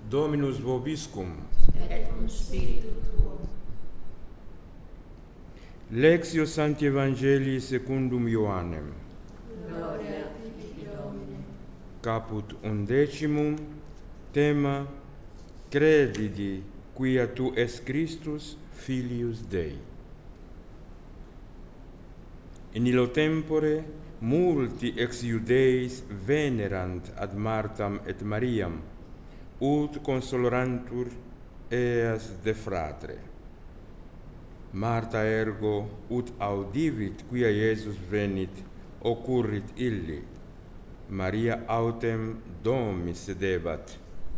Dominus vobiscum. et cum spiritu tuo. Lectio Sancti Evangelii secundum Ioannem. Gloria tibi, Domine. Caput 11, tema Credidi quia tu es Christus, Filius Dei. In illo tempore multi ex Iudeis venerant ad Martam et Mariam, ut consolorantur eas de fratre. Marta ergo, ut audivit quia Iesus venit, occurrit illi. Maria autem domi sedebat.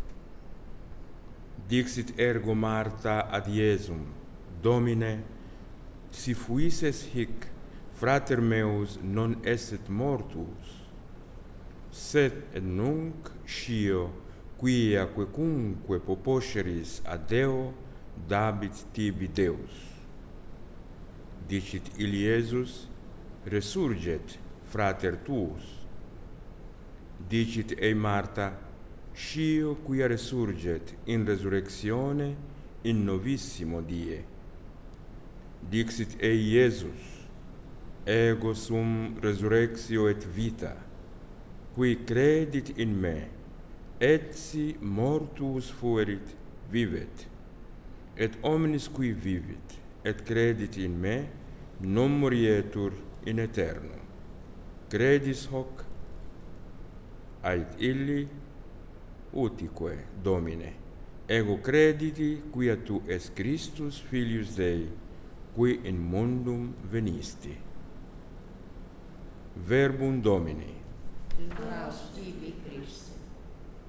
Dixit ergo Marta ad Iesum, Domine, si fuisses hic, frater meus non esset mortus, sed et nunc scio, quia quecunque poposceris ad Deo, dabit tibi Deus. Dicit illi Iesus, resurget frater tuus. Dicit ei Marta, scio quia resurget in resurrectione in novissimo die. Dixit ei Iesus, ego sum resurrectio et vita, qui credit in me, etsi mortuus fuerit, vivet, et omnis qui vivit, et credit in me, non morietur in aeternum. Credis hoc? Ait illi, utique, Domine, ego crediti quia tu es Christus Filius Dei, qui in mundum venisti. Verbum Domini. Laus tibi, Christe.